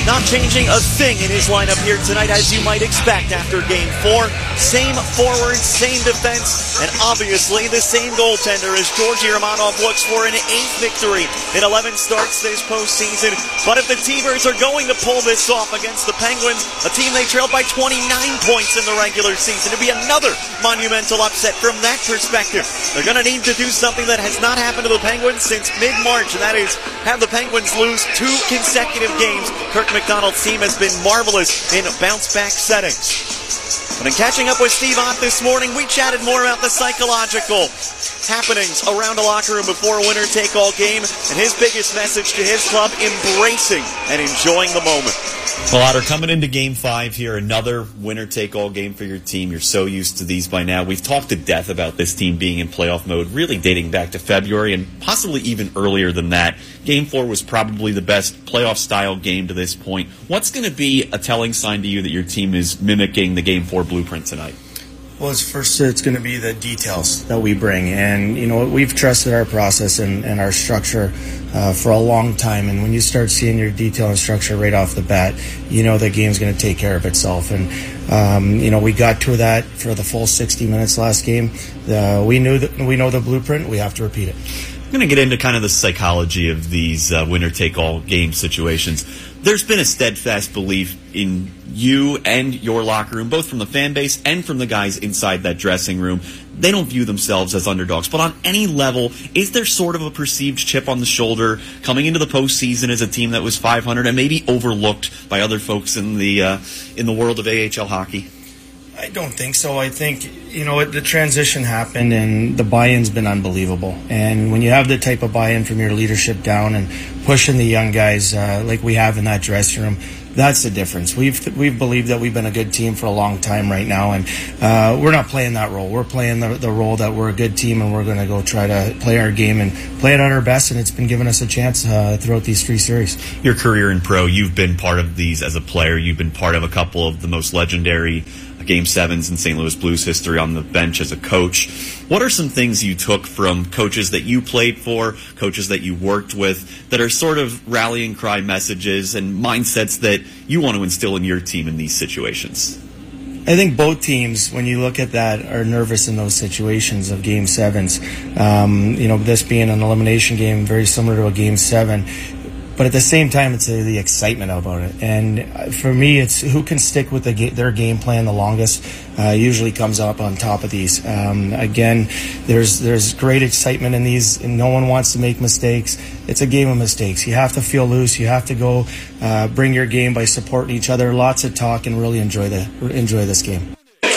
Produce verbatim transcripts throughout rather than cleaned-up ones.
not changing a thing in his lineup here tonight, as you might expect after game four. Same forwards, same defense, and obviously the same goaltender as Georgi Romanov looks for an eighth victory in eleven starts this postseason. But if the T-Birds are going to pull this off against the Penguins, a team they trailed by twenty-nine points in the regular season, it'd be another monumental upset from that perspective. They're going to need to do something that has not happened to the Penguins since mid-March, and that is have the Penguins lose two consecutive games. Kirk McDonald's team has been marvelous in bounce-back settings. But in catching up with Steve Ott this morning, we chatted more about the psychological happenings around a locker room before a winner-take-all game, and his biggest message to his club, embracing and enjoying the moment. Well, Otter, coming into Game five here, another winner-take-all game for your team. You're so used to these by now. We've talked to death about this team being in playoff mode, really dating back to February and possibly even earlier than that. Game four was probably the best playoff-style game to this point. What's going to be a telling sign to you that your team is mimicking the Game four blueprint tonight? Well, it's first, it's going to be the details that we bring. And, you know, we've trusted our process and, and our structure uh, for a long time. And when you start seeing your detail and structure right off the bat, you know the game's going to take care of itself. And, um, you know, we got to that for the full sixty minutes last game. Uh, we knew that we know the blueprint. We have to repeat it. I'm going to get into kind of the psychology of these uh, winner-take-all game situations. There's been a steadfast belief in you and your locker room, both from the fan base and from the guys inside that dressing room. They don't view themselves as underdogs. But on any level, is there sort of a perceived chip on the shoulder coming into the postseason as a team that was five hundred and maybe overlooked by other folks in the uh, in the world of A H L hockey? I don't think so. I think, you know, the transition happened and the buy-in's been unbelievable. And when you have the type of buy-in from your leadership down and pushing the young guys uh, like we have in that dressing room, that's the difference. We've we've believed that we've been a good team for a long time right now, and uh, we're not playing that role. We're playing the, the role that we're a good team, and we're going to go try to play our game and play it at our best, and it's been giving us a chance uh, throughout these three series. Your career in pro, you've been part of these as a player. You've been part of a couple of the most legendary Game sevens in Saint Louis Blues history on the bench as a coach. What are some things you took from coaches that you played for, coaches that you worked with, that are sort of rallying cry messages and mindsets that you want to instill in your team in these situations? I think both teams, when you look at that, are nervous in those situations of Game sevens. Um, you know, this being an elimination game, very similar to a Game seven. But at the same time, it's uh, the excitement about it. And for me, it's who can stick with the ga- their game plan the longest uh, usually comes up on top of these. Um, again, there's there's great excitement in these, and no one wants to make mistakes. It's a game of mistakes. You have to feel loose. You have to go uh, bring your game by supporting each other. Lots of talk, and really enjoy the enjoy this game.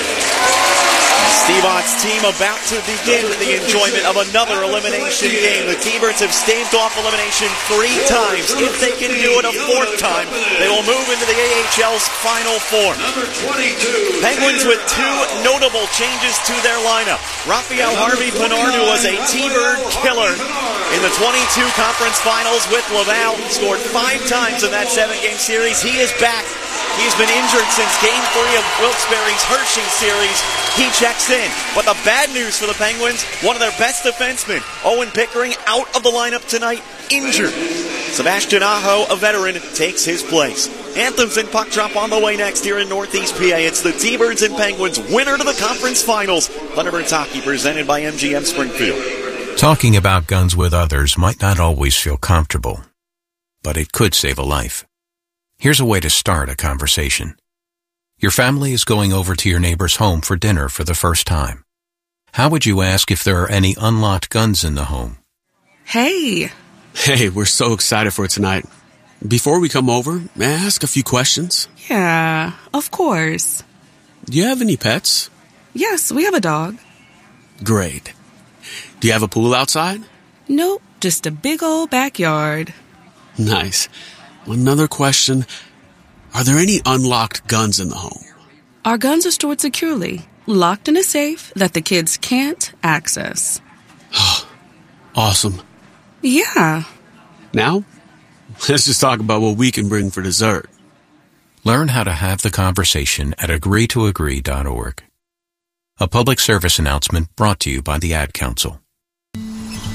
Steve Ott's team about to begin the enjoyment of another elimination game. The T-Birds have staved off elimination three times. If they can do it a fourth time, they will move into the A H L's Final Four. Penguins with two notable changes to their lineup. Rafael Harvey-Pinard, who was a T-Bird killer in the twenty-two conference finals with Laval, scored five times in that seven-game series. He is back. He's been injured since Game three of Wilkes-Barre's Hershey series. He checks in. But the bad news for the Penguins, one of their best defensemen, Owen Pickering, out of the lineup tonight, injured. Sebastian Aho, a veteran, takes his place. Anthems and puck drop on the way next here in Northeast P A. It's the T-Birds and Penguins, winner to the conference finals. Thunderbirds Hockey, presented by M G M Springfield. Talking about guns with others might not always feel comfortable, but it could save a life. Here's a way to start a conversation. Your family is going over to your neighbor's home for dinner for the first time. How would you ask if there are any unlocked guns in the home? Hey. Hey, we're so excited for tonight. Before we come over, may I ask a few questions? Yeah, of course. Do you have any pets? Yes, we have a dog. Great. Do you have a pool outside? Nope, just a big old backyard. Nice. Another question. Are there any unlocked guns in the home? Our guns are stored securely, locked in a safe that the kids can't access. Awesome. Yeah. Now, let's just talk about what we can bring for dessert. Learn how to have the conversation at agree to agree dot org. A public service announcement brought to you by the Ad Council.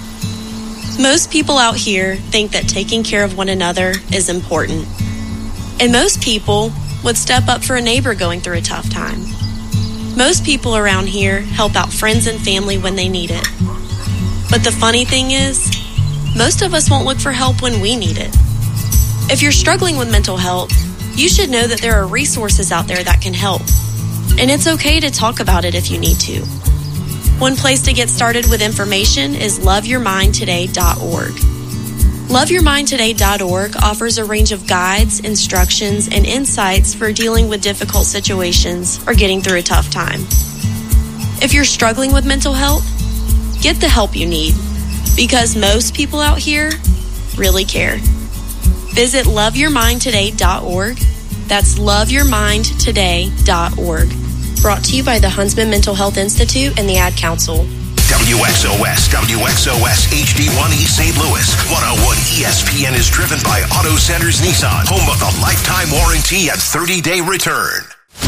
Most people out here think that taking care of one another is important. And most people would step up for a neighbor going through a tough time. Most people around here help out friends and family when they need it. But the funny thing is, most of us won't look for help when we need it. If you're struggling with mental health, you should know that there are resources out there that can help. And it's okay to talk about it if you need to. One place to get started with information is love your mind today dot org. love your mind today dot org offers a range of guides, instructions, and insights for dealing with difficult situations or getting through a tough time. If you're struggling with mental health, get the help you need, because most people out here really care. Visit love your mind today dot org. That's love your mind today dot org. Brought to you by the Huntsman Mental Health Institute and the Ad Council. W X O S, W X O S H D one E Saint Louis. one oh one E S P N is driven by Auto Centers Nissan, home of the lifetime warranty and thirty-day return.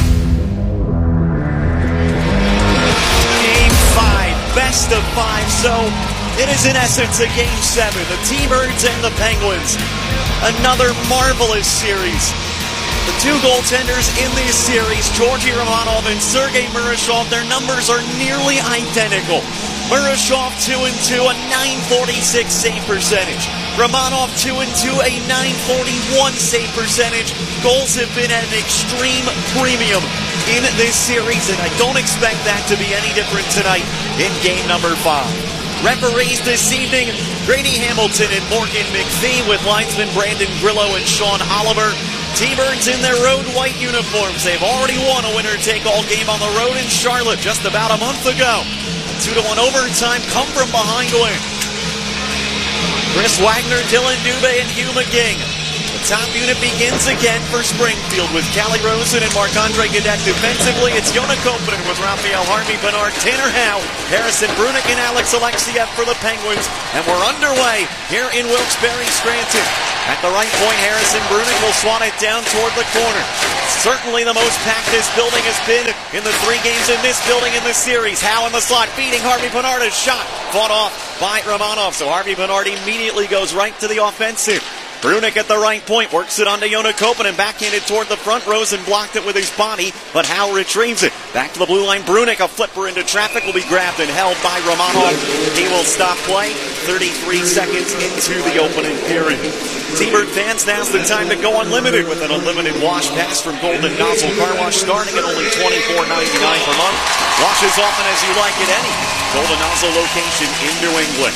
Game five, best of five, so it is in essence a game seven. The T-Birds and the Penguins. Another marvelous series. The two goaltenders in this series, Georgi Romanov and Sergei Murashov, their numbers are nearly identical. Murashov two and two, a nine forty-six save percentage. Romanov two and two, a nine forty-one save percentage. Goals have been at an extreme premium in this series, and I don't expect that to be any different tonight in game number five. Referees this evening, Grady Hamilton and Morgan McPhee, with linesmen Brandon Grillo and Sean Oliver. T-Birds in their road white uniforms. They've already won a winner-take-all game on the road in Charlotte just about a month ago. two to one overtime, come-from-behind win. Chris Wagner, Dylan Dubé, and Hugh McGing. The top unit begins again for Springfield with Callie Rosen and Marc-Andre Godek defensively. It's Yona Koppanen with Raphael Harvey Bernard, Tanner Howe, Harrison Brunick, and Alex Alexiev for the Penguins. And we're underway here in Wilkes-Barre, Scranton. At the right point, Harrison Brunick will swat it down toward the corner. Certainly the most packed this building has been in the three games in this building in this series. Howe in the slot, feeding Harvey Bernard. A shot fought off by Romanov. So Harvey Bernard immediately goes right to the offensive. Brunick at the right point, works it onto Yona Koppanen, backhanded toward the front. Rosen blocked it with his body, but Howe retrieves it. Back to the blue line, Brunick, a flipper into traffic, will be grabbed and held by Romanov. He will stop play thirty-three seconds into the opening period. T-Bird fans, now's the time to go unlimited with an unlimited wash pass from Golden Nozzle Car Wash, starting at only twenty-four ninety-nine per month. Wash as often as you like at any Golden Nozzle location in New England.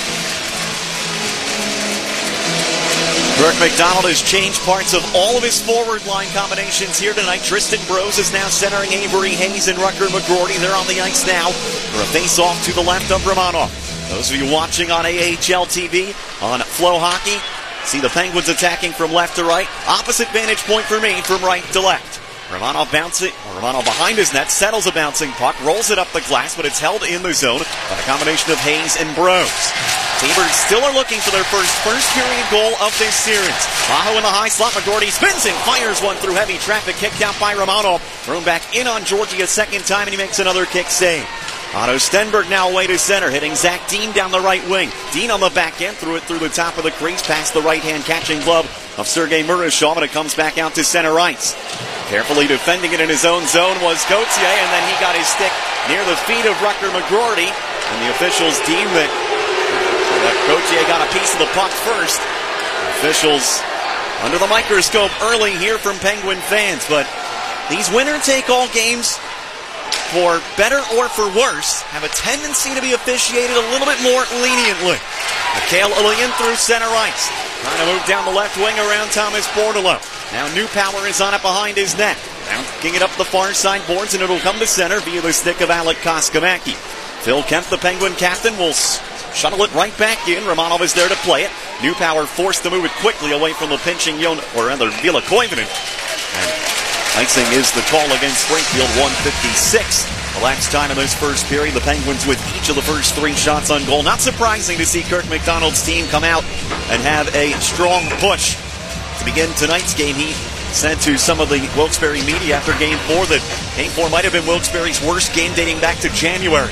Kirk McDonald has changed parts of all of his forward line combinations here tonight. Tristan Brose is now centering Avery Hayes and Rutger McGroarty. They're on the ice now for a face-off to the left of Romanov. Those of you watching on A H L T V, on Flow Hockey, see the Penguins attacking from left to right. Opposite vantage point for me, from right to left. Romanov bouncing, Romanov behind his net, settles a bouncing puck, rolls it up the glass, but it's held in the zone by a combination of Hayes and Brose. T-Birds still are looking for their first first period goal of this series. Aho in the high slot, McGroarty spins and fires one through heavy traffic, kicked out by Romanov. Thrown back in on Georgi a second time, and he makes another kick save. Otto Stenberg now away to center, hitting Zach Dean down the right wing. Dean on the back end, threw it through the top of the crease, past the right-hand catching glove of Sergei Murashov, and it comes back out to center ice. Carefully defending it in his own zone was Gauthier, and then he got his stick near the feet of Rutger McGroarty, and the officials deemed that, that Gauthier got a piece of the puck first. Officials under the microscope early here from Penguin fans, but these winner-take-all games, for better or for worse, have a tendency to be officiated a little bit more leniently. Mikhail Ilyin through center ice, trying to move down the left wing around Thomas Bordeleau. Now Newpower is on it behind his net. Bouncing it up the far side boards, and it'll come to center via the stick of Alec Koskamaki. Phil Kemp, the Penguin captain, will shuttle it right back in. Romanov is there to play it. Newpower forced to move it quickly away from the pinching Yon, or rather Vila Koivunen. Icing is the call against Springfield, one fifty-six. The last time in this first period, the Penguins with each of the first three shots on goal. Not surprising to see Kirk McDonald's team come out and have a strong push. To begin tonight's game, he said to some of the Wilkes-Barre media after Game four that Game four might have been Wilkes-Barre's worst game dating back to January.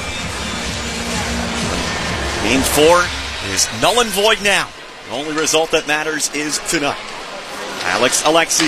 Game four is null and void now. The only result that matters is tonight. Alex Alexiev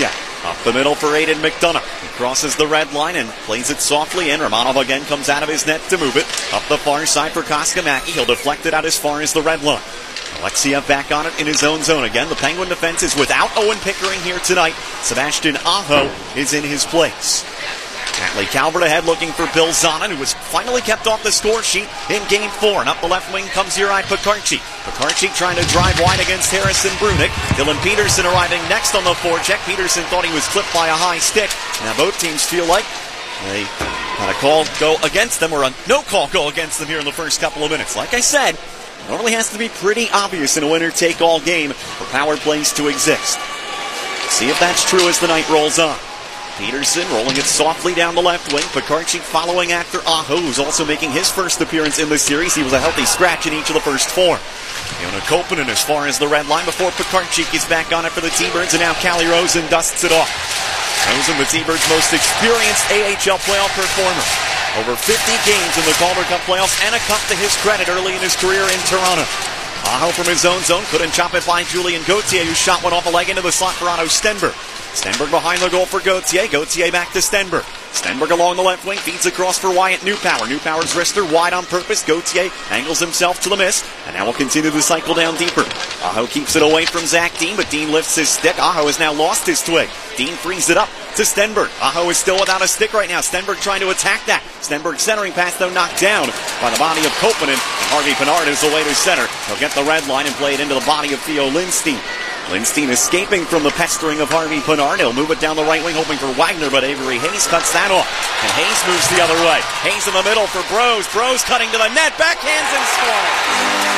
Up the middle for Aiden McDonough. He crosses the red line and plays it softly in. Romanov again comes out of his net to move it. Up the far side for Koskamaki. He'll deflect it out as far as the red line. Alexiev back on it in his own zone again. The Penguin defense is without Owen Pickering here tonight. Sebastian Aho is in his place. Natalie Calvert ahead looking for Bill Zonin, who was finally kept off the score sheet in Game four. And up the left wing comes Juraj Pekarczyk. Pekarczyk trying to drive wide against Harrison Brunick. Dylan Peterson arriving next on the forecheck. Peterson thought he was clipped by a high stick. Now both teams feel like they had a call go against them, or a no call go against them here in the first couple of minutes. Like I said, it normally has to be pretty obvious in a winner-take-all game for power plays to exist. See if that's true as the night rolls on. Peterson rolling it softly down the left wing. Pekarczyk following after Aho, who's also making his first appearance in this series. He was a healthy scratch in each of the first four. Joona Koppanen as far as the red line before Pekarczyk is back on it for the T-Birds, and now Callie Rosen dusts it off. Rosen, the T-Birds' most experienced A H L playoff performer. Over fifty games in the Calder Cup playoffs, and a cup to his credit early in his career in Toronto. Aho from his own zone, couldn't chop it by Julian Gauthier, who shot one off a leg into the slot for Otto Stenberg. Stenberg behind the goal for Gauthier. Gauthier back to Stenberg. Stenberg along the left wing, feeds across for Wyatt Newpower. Newpower's wrister wide on purpose. Gauthier angles himself to the miss, and now we'll continue the cycle down deeper. Aho keeps it away from Zach Dean, but Dean lifts his stick. Aho has now lost his twig. Dean frees it up to Stenberg. Aho is still without a stick right now. Stenberg trying to attack that. Stenberg centering pass, though, knocked down by the body of Koppanen. Harvey Pinard is away to center. He'll get the red line and play it into the body of Theo Lindstein. Lindstein escaping from the pestering of Harvey Pinard. He'll move it down the right wing, hoping for Wagner, but Avery Hayes cuts that off. And Hayes moves the other way. Hayes in the middle for Bros. Bros cutting to the net, backhands and scores.